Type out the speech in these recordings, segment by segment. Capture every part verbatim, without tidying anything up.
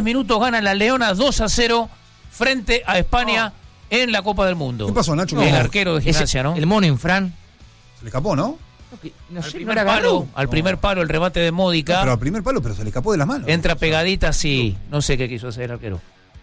minutos ganan las Leonas dos a cero frente a España oh. en la Copa del Mundo. ¿Qué pasó, Nacho? No, el arquero de Gimnasia, ¿no? El mono Infran. Se le escapó, ¿no? No, no al sé, primer no palo, al no. primer palo el remate de Módica. No, pero al primer palo, pero se le escapó de las manos. Entra pegadita, sí. No sé qué quiso hacer el arquero.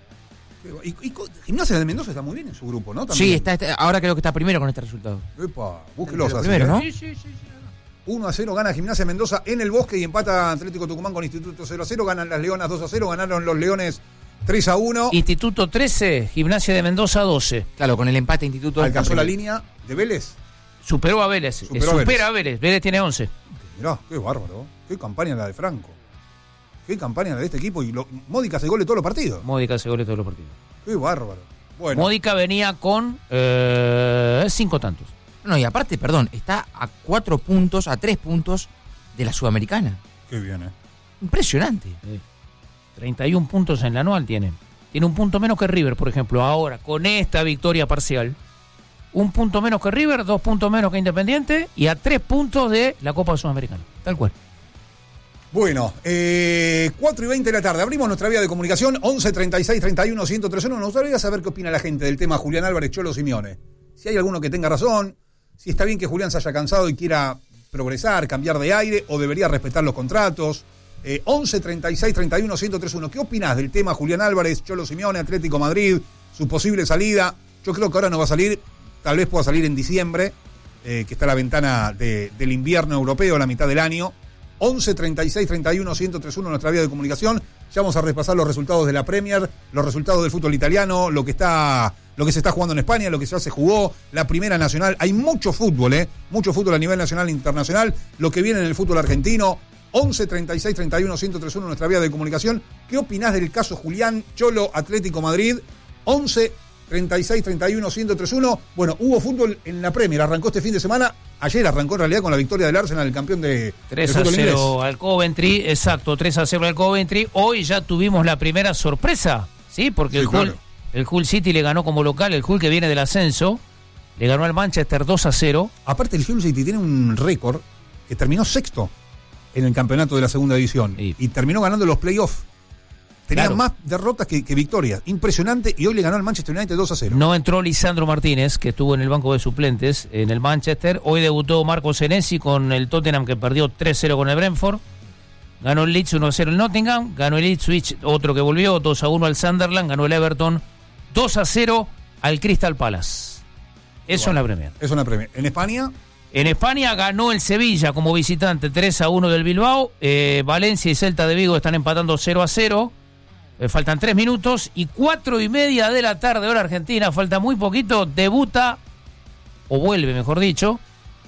Y, y, y Gimnasia de Mendoza está muy bien en su grupo, ¿no? También. Sí, está, está, ahora creo que está primero con este resultado. Epa, búsquelos así, primero, ¿eh? ¿no? Sí, sí, sí, sí. uno a cero gana Gimnasia Mendoza en el Bosque y empata Atlético Tucumán con Instituto cero a cero. Ganan las Leonas dos a cero, ganaron los Leones tres a uno. Instituto trece, Gimnasia de Mendoza doce. Claro, con el empate Instituto. Alcanzó la línea de Vélez. Superó a Vélez. Superó eh, a supera Vélez. a Vélez. Vélez tiene once. Mirá, qué bárbaro. Qué campaña la de Franco. Qué campaña la de este equipo. Y lo, Módica se gole todos los partidos. Módica se goleó todos los partidos. Qué bárbaro. Bueno. Módica venía con eh, cinco tantos. No, y aparte, perdón, está a cuatro puntos, a tres puntos de la Sudamericana. Qué bien, ¿eh? Impresionante. Sí. treinta y un puntos en la anual tiene. Tiene un punto menos que River, por ejemplo. Ahora, con esta victoria parcial, un punto menos que River, dos puntos menos que Independiente y a tres puntos de la Copa Sudamericana. Tal cual. Bueno, eh, cuatro y veinte de la tarde. Abrimos nuestra vía de comunicación once treinta y seis treinta y uno ciento treinta y uno. Nos gustaría saber qué opina la gente del tema Julián Álvarez, Cholo Simeone. Si hay alguno que tenga razón, si está bien que Julián se haya cansado y quiera progresar, cambiar de aire, o debería respetar los contratos. Eh, once treinta y seis treinta y uno ciento treinta y uno. ¿Qué opinás del tema Julián Álvarez, Cholo Simeone, Atlético Madrid, su posible salida? Yo creo que ahora no va a salir, tal vez pueda salir en diciembre, eh, que está la ventana de, del invierno europeo, la mitad del año. once treinta y seis treinta y uno ciento treinta y uno, nuestra vía de comunicación. Ya vamos a repasar los resultados de la Premier, los resultados del fútbol italiano, lo que está, lo que se está jugando en España, lo que ya se jugó, la Primera Nacional. Hay mucho fútbol, ¿eh? Mucho fútbol a nivel nacional e internacional. Lo que viene en el fútbol argentino. once treinta y seis treinta y uno ciento treinta y uno, nuestra vía de comunicación. ¿Qué opinás del caso Julián, Cholo, Atlético Madrid? once treinta y seis treinta y uno ciento treinta y uno. Bueno, hubo fútbol en la Premier, arrancó este fin de semana. Ayer arrancó en realidad con la victoria del Arsenal, el campeón de tres a cero al Coventry, exacto, tres a cero al Coventry. Hoy ya tuvimos la primera sorpresa, ¿sí? Porque sí, el, claro. Hull, el Hull City le ganó como local, el Hull que viene del ascenso, le ganó al Manchester dos a cero. Aparte el Hull City tiene un récord que terminó sexto en el campeonato de la segunda división sí. y terminó ganando los playoffs. Tenía claro. más derrotas que, que victorias. Impresionante. Y hoy le ganó al Manchester United dos a cero. No entró Lisandro Martínez, que estuvo en el banco de suplentes en el Manchester. Hoy debutó Marco Senesi con el Tottenham, que perdió tres cero con el Brentford. Ganó el Leeds uno a cero el Nottingham. Ganó el Ipswich, otro que volvió, dos a uno al Sunderland. Ganó el Everton dos a cero al Crystal Palace. Eso en la Premier. Eso en la Premier. ¿En España? En España ganó el Sevilla como visitante tres a uno del Bilbao. Eh, Valencia y Celta de Vigo están empatando cero a cero. Eh, faltan tres minutos y cuatro y media de la tarde, hora argentina, falta muy poquito, debuta, o vuelve mejor dicho,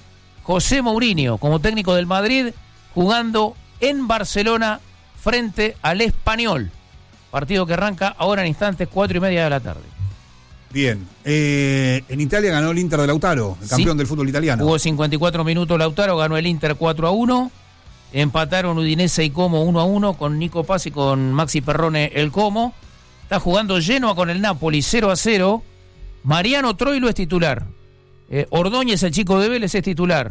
José Mourinho como técnico del Madrid, jugando en Barcelona frente al Español. Partido que arranca ahora en instantes, cuatro y media de la tarde. Bien, eh, en Italia ganó el Inter de Lautaro, el campeón sí. del fútbol italiano. Jugó cincuenta y cuatro minutos Lautaro, ganó el Inter cuatro a uno. Empataron Udinese y Como uno a uno con Nico Paz y con Maxi Perrone el Como. Está jugando Genoa con el Napoli cero a cero. Mariano Troilo es titular. Eh, Ordóñez, el chico de Vélez, es titular.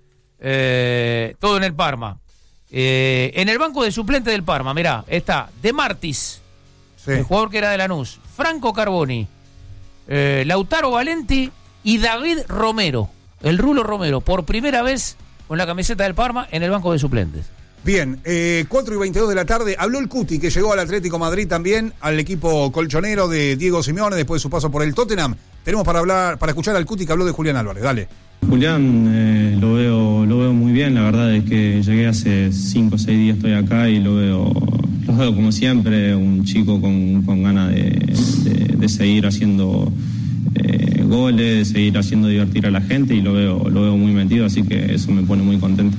Eh, todo en el Parma. Eh, en el banco de suplente del Parma, mirá, está De Martis, sí. el jugador que era de Lanús, Franco Carboni, eh, Lautaro Valenti y David Romero, el Rulo Romero, por primera vez con la camiseta del Parma en el banco de suplentes. Bien, eh, cuatro y veintidós de la tarde, habló el Cuti, que llegó al Atlético Madrid también, al equipo colchonero de Diego Simeone después de su paso por el Tottenham. Tenemos para hablar, para escuchar al Cuti que habló de Julián Álvarez, dale. Julián eh, lo veo lo veo muy bien, la verdad es que llegué hace cinco o seis días, estoy acá y lo veo, lo veo como siempre, un chico con, con ganas de, de, de seguir haciendo eh, goles, de seguir haciendo divertir a la gente y lo veo, lo veo muy metido, así que eso me pone muy contento.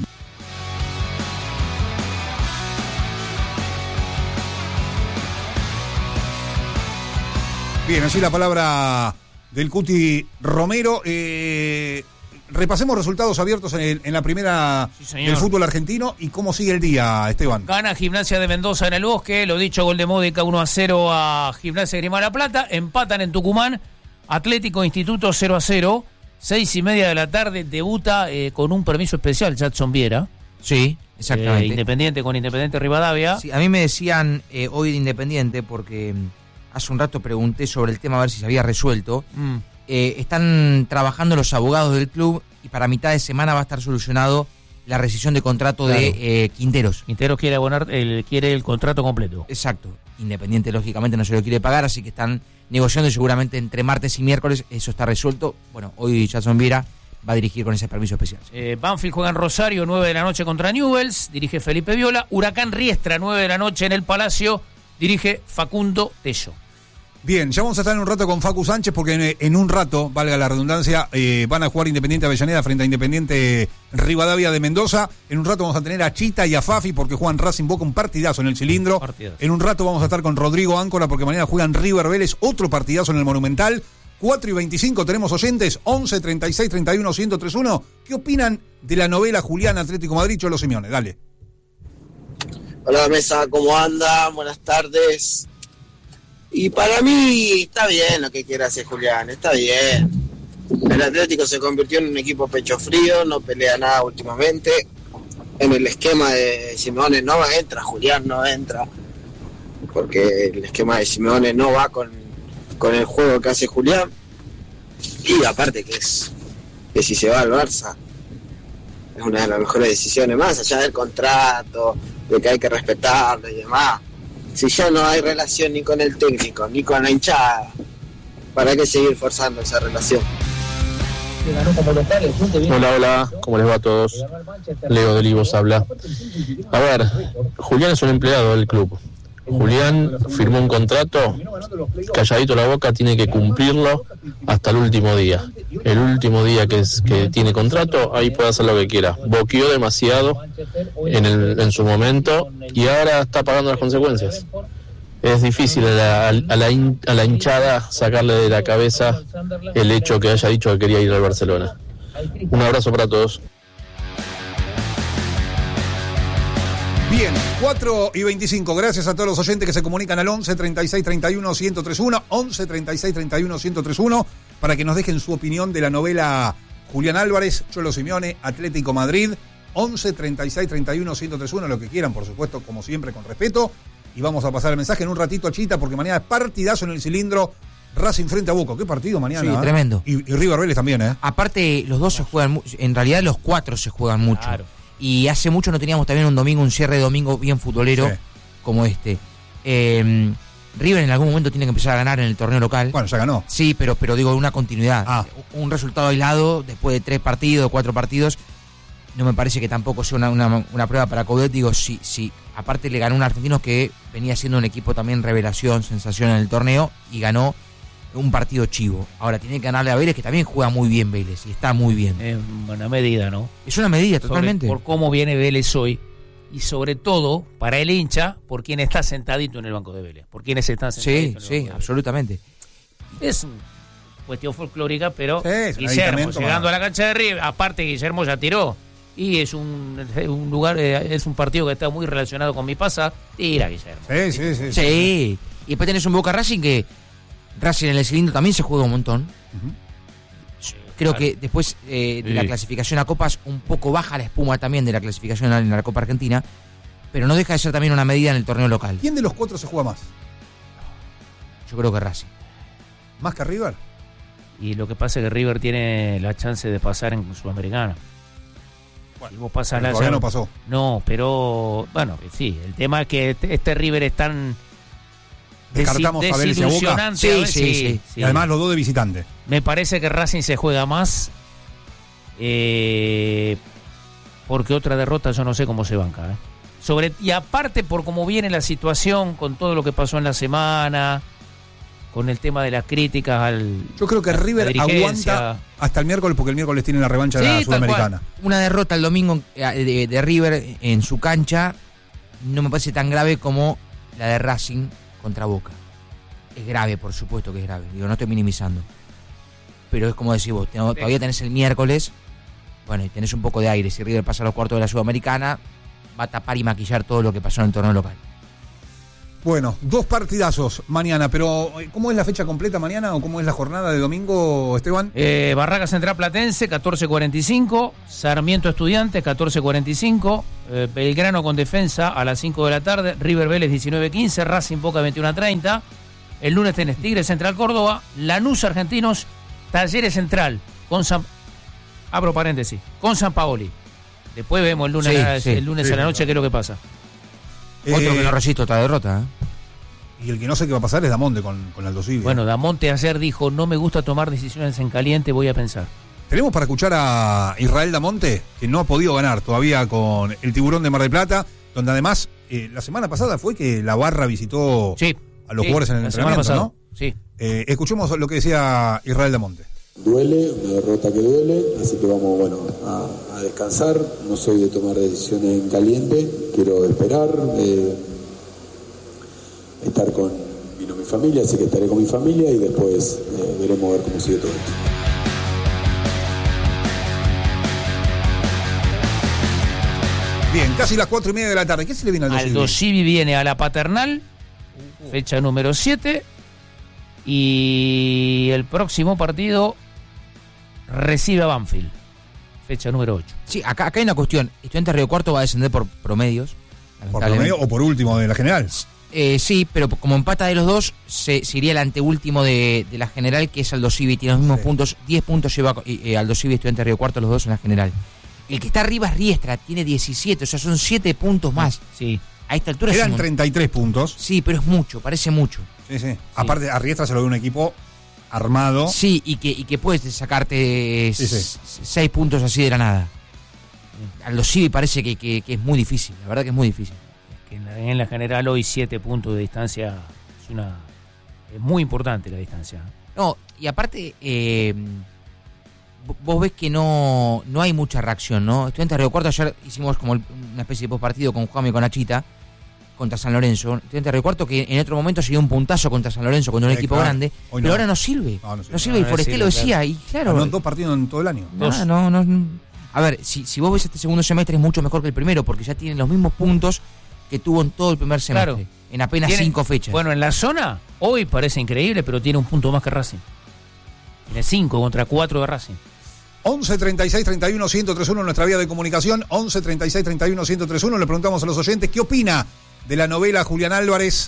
Bien, así la palabra del Cuti Romero. Eh, repasemos resultados abiertos en, el, en la primera sí, del fútbol argentino y cómo sigue el día, Esteban. Gana Gimnasia de Mendoza en el Bosque, lo dicho, gol de Módica uno a cero a Gimnasia de Grima La Plata. Empatan en Tucumán, Atlético Instituto cero a cero. Seis y media de la tarde debuta eh, con un permiso especial Jadson Viera. Sí. Exactamente. Eh, Independiente con Independiente Rivadavia. Sí, a mí me decían eh, hoy de Independiente, porque hace un rato pregunté sobre el tema a ver si se había resuelto. Mm. Eh, están trabajando los abogados del club y para mitad de semana va a estar solucionado la rescisión de contrato Claro. de eh, Quinteros. Quinteros quiere abonar, el, quiere el contrato completo. Exacto. Independiente, lógicamente, no se lo quiere pagar, así que están negociando y seguramente entre martes y miércoles eso está resuelto. Bueno, hoy Jason Viera va a dirigir con ese permiso especial. Eh, Banfield juega en Rosario, nueve de la noche contra Newell's, dirige Felipe Viola. Huracán Riestra, nueve de la noche en el Palacio, dirige Facundo Tello. Bien, ya vamos a estar en un rato con Facu Sánchez porque en, en un rato, valga la redundancia, eh, van a jugar Independiente Avellaneda frente a Independiente Rivadavia de Mendoza. En un rato vamos a tener a Chita y a Fafi porque juegan Racing Boca, un partidazo en el cilindro. Partidazo. En un rato vamos a estar con Rodrigo Áncora porque mañana juegan River Vélez, otro partidazo en el Monumental. cuatro y veinticinco tenemos oyentes, once, treinta y seis, treinta y uno, ciento treinta y uno. ¿Qué opinan de la novela Julián Atlético Madrid, Cholo Simeone? Dale. Hola mesa, ¿cómo andan? Buenas tardes. Y para mí está bien lo que quiere hacer Julián, está bien. El Atlético se convirtió en un equipo pecho frío, no pelea nada últimamente. En el esquema de Simeone no entra, Julián no entra, porque el esquema de Simeone no va con, con el juego que hace Julián. Y aparte que es que si se va al Barça, es una de las mejores decisiones, más allá del contrato, de que hay que respetarlo y demás. Si ya no hay relación ni con el técnico, ni con la hinchada, ¿para qué seguir forzando esa relación? Hola, hola, ¿cómo les va a todos? Leo de Olivos habla. A ver, Julián es un empleado del club. Julián firmó un contrato, calladito la boca, tiene que cumplirlo hasta el último día. El último día que, es, que tiene contrato, ahí puede hacer lo que quiera. Boqueó demasiado en, el, en su momento y ahora está pagando las consecuencias. Es difícil a la, a, la hin, a la hinchada sacarle de la cabeza el hecho que haya dicho que quería ir al Barcelona. Un abrazo para todos. Bien, cuatro y veinticinco. Gracias a todos los oyentes que se comunican al once, treinta y seis, treinta y uno, ciento treinta y uno, once, treinta y seis, treinta y uno, ciento treinta y uno, para que nos dejen su opinión de la novela Julián Álvarez, Cholo Simeone, Atlético Madrid, once, treinta y seis, treinta y uno, ciento treinta y uno, lo que quieran, por supuesto, como siempre, con respeto. Y vamos a pasar el mensaje en un ratito a Chita, porque mañana es partidazo en el cilindro, Racing frente a Boca. ¿Qué partido mañana? Sí, ¿eh? tremendo. Y, y River Vélez también, ¿eh? Aparte, los dos se juegan mucho, en realidad los cuatro se juegan mucho. Claro. Y hace mucho no teníamos también un domingo, un cierre de domingo bien futbolero Sí. como este. Eh, River en algún momento tiene que empezar a ganar en el torneo local. Bueno, ya ganó. Sí, pero, pero digo, una continuidad. Ah. Un resultado aislado después de tres partidos, cuatro partidos, no me parece que tampoco sea una, una, una prueba para Coudet. Digo, sí, sí. Aparte le ganó un argentino que venía siendo un equipo también revelación, sensación en el torneo, y ganó un partido chivo. Ahora tiene que ganarle a Vélez, que también juega muy bien Vélez, y está muy bien. Es una medida, ¿no? Es una medida, Sobre- totalmente. por cómo viene Vélez hoy. Y sobre todo, para el hincha, por quien está sentadito en el banco de Vélez. Por quienes están Sí, sentaditos en el sí, banco de Vélez. absolutamente. Es una cuestión folclórica, pero Sí, es un Guillermo, aditamento llegando más. a la cancha de River, aparte Guillermo ya tiró. Y es un, un lugar, eh, es un partido que está muy relacionado con mi pasa. Tira, Guillermo. Sí, sí, sí. Sí, y después tenés un Boca Racing que Racing en el cilindro también se juega un montón. Ujú. Creo Claro. que después eh, de Sí. la clasificación a Copas, un poco baja la espuma también de la clasificación en la Copa Argentina, pero no deja de ser también una medida en el torneo local. ¿Quién de los cuatro se juega más? Yo creo que Racing. ¿Más que River? Y lo que pasa es que River tiene la chance de pasar en Sudamericana. Si vos pasás la Todavía llave- no pasó. No, pero bueno, sí, el tema es que este, este River es tan Descartamos desi- a Vélez y a Boca. desilusionante. Sí, a ver, sí, sí. Y además los dos de visitante. Me parece que Racing se juega más eh, porque otra derrota yo no sé cómo se banca. ¿eh? Sobre, y aparte por cómo viene la situación, con todo lo que pasó en la semana, con el tema de las críticas al... Yo creo que la River dirigencia. aguanta hasta el miércoles porque el miércoles tiene la revancha de Sí, la tal Sudamericana. Una derrota el domingo eh, de, de River en su cancha no me parece tan grave como la de Racing contra Boca. Es grave, por supuesto que es grave. Digo, no estoy minimizando. Pero es como decís vos, ten- todavía tenés el miércoles, bueno, y tenés un poco de aire. Si River pasa a los cuartos de la Sudamericana, va a tapar y maquillar todo lo que pasó en el torneo local. Bueno, dos partidazos mañana, pero ¿cómo es la fecha completa mañana o cómo es la jornada de domingo, Esteban? Eh, Barraca Central Platense, catorce cuarenta y cinco. Sarmiento Estudiantes, catorce cuarenta y cinco. Eh, Belgrano con Defensa a las cinco de la tarde. River Vélez, diecinueve quince. Racing Boca, veintiuno treinta. El lunes tenés Tigres Central Córdoba. Lanús Argentinos. Talleres Central. Con San... Abro paréntesis. Con San Paoli. Después vemos el lunes, Sí, a, la, sí, el lunes sí, a la sí, noche claro. qué es lo que pasa. Otro Eh, que no resiste otra derrota. ¿eh? Y el que no sé qué va a pasar es Damonte con, con Aldo Civi. Bueno, Damonte ayer dijo, no me gusta tomar decisiones en caliente, voy a pensar. Tenemos para escuchar a Israel Damonte, que no ha podido ganar todavía con el Tiburón de Mar del Plata, donde además eh, la semana pasada fue que la Barra visitó Sí, a los sí, jugadores en el la semana entrenamiento, pasada. ¿no? Sí. Eh, escuchemos lo que decía Israel Damonte. Duele, una derrota que duele, así que vamos, bueno, a, a descansar. No soy de tomar decisiones en caliente, quiero esperar, eh, estar con vino mi familia, así que estaré con mi familia y después eh, veremos a ver cómo sigue todo esto. Bien, casi las cuatro y media de la tarde. ¿Qué se le viene a Aldo Civi? Aldo Civi viene a la Paternal, fecha número siete, y el próximo partido recibe a Banfield, fecha número ocho. Sí, acá, acá hay una cuestión. Estudiantes Río Cuarto va a descender por promedios. ¿Por lamentablemente. promedio o por último de la general? Eh, sí, pero como empata de los dos, se, se iría el anteúltimo de, de la general, que es Aldo Civi. Tiene los mismos Sí. puntos. diez puntos lleva eh, Aldo Civi y Estudiantes Río Cuarto, los dos en la general. El que está arriba es Riestra, tiene diecisiete, o sea, son siete puntos más. Sí. A esta altura es Eran un- treinta y tres puntos. Sí, pero es mucho, parece mucho. Sí, sí. Aparte, a Riestra se lo ve un equipo armado. Sí, y que, y que puedes sacarte Sí, sí. s- seis puntos así de la nada. Aldo Civi parece que, que, que es muy difícil, la verdad que es muy difícil. Que en la, en la general hoy siete puntos de distancia es una es muy importante la distancia. No, y aparte, eh, v- vos ves que no, no hay mucha reacción, ¿no? Estudiantes de Río Cuarto, ayer hicimos como el- una especie de postpartido con Juan y con Achita contra San Lorenzo. Estudiantes de Río Cuarto que en otro momento sería un puntazo contra San Lorenzo, contra un Eh, equipo claro. grande, Hoy pero no. ahora no sirve. No, no No, sirve. sirve, y No, no Forestier lo sirve, decía, y claro... Ganó dos partidos en todo el año. No, no, no, no. A ver, si, si vos ves este segundo semestre es mucho mejor que el primero, porque ya tienen los mismos puntos que tuvo en todo el primer semestre, Claro. en apenas Tiene- cinco fechas. Bueno, en la zona, hoy parece increíble, pero tiene un punto más que Racing. Tiene cinco contra cuatro de Racing. once treinta y seis treinta y uno ciento treinta y uno nuestra vía de comunicación. once treinta y seis treinta y uno ciento treinta y uno. Le preguntamos a los oyentes qué opina de la novela Julián Álvarez.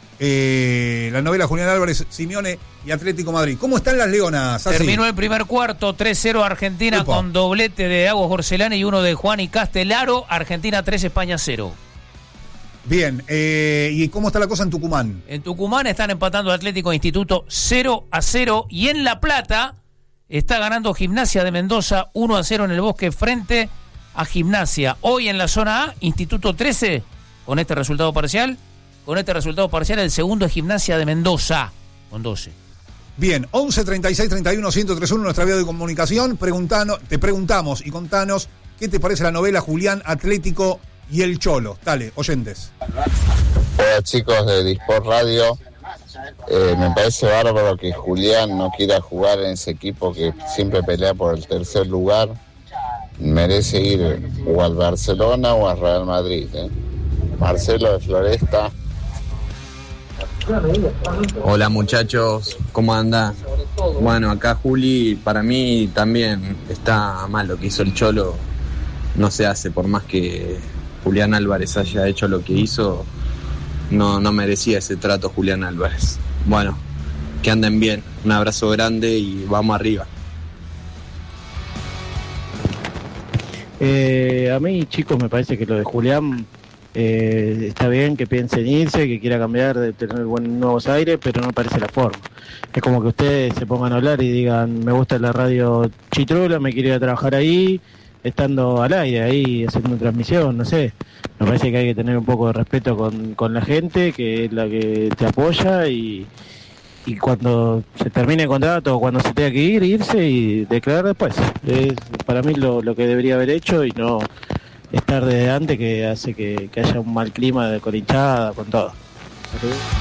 Eh, la novela Julián Álvarez, Simeone y Atlético Madrid. ¿Cómo están las Leonas? Así. Terminó el primer cuarto, tres cero Argentina. Epa. Con doblete de Agos Gorcelani y uno de Juan y Castellaro. Argentina tres, España cero. Bien, eh, ¿y cómo está la cosa en Tucumán? En Tucumán están empatando Atlético e Instituto cero a cero. Y en La Plata está ganando Gimnasia de Mendoza uno a cero en el Bosque frente a Gimnasia. Hoy en la zona A, Instituto trece, con este resultado parcial. Con este resultado parcial, el segundo es Gimnasia de Mendoza, con doce. Bien, once treinta y seis treinta y uno ciento treinta y uno nuestra vía de comunicación. Preguntano, te preguntamos y contanos qué te parece la novela Julián, Atlético y el Cholo. Dale, oyentes. Hola chicos de Disport Radio, eh, me parece bárbaro que Julián no quiera jugar en ese equipo que siempre pelea por el tercer lugar. Merece ir o al Barcelona o al Real Madrid. ¿eh? Marcelo de Floresta. Hola muchachos, ¿cómo anda? Bueno, acá Juli, para mí también está mal lo que hizo el Cholo. No se hace, por más que Julián Álvarez haya hecho lo que hizo, no, no merecía ese trato Julián Álvarez. Bueno, que anden bien, un abrazo grande y vamos arriba. Eh, a mí, chicos, me parece que lo de Julián eh, está bien, que piense en irse, que quiera cambiar, de tener buen, nuevos aires, pero no me parece la forma. Es como que ustedes se pongan a hablar y digan, me gusta la radio Chitrula, me quiero ir a trabajar ahí, estando al aire, ahí haciendo transmisión, no sé. Me parece que hay que tener un poco de respeto con, con la gente, que es la que te apoya, y, y cuando se termine el contrato o cuando se tenga que ir, irse y declarar después. Es para mí lo, lo que debería haber hecho y no estar desde antes, que hace que, que haya un mal clima de colinchada con todo.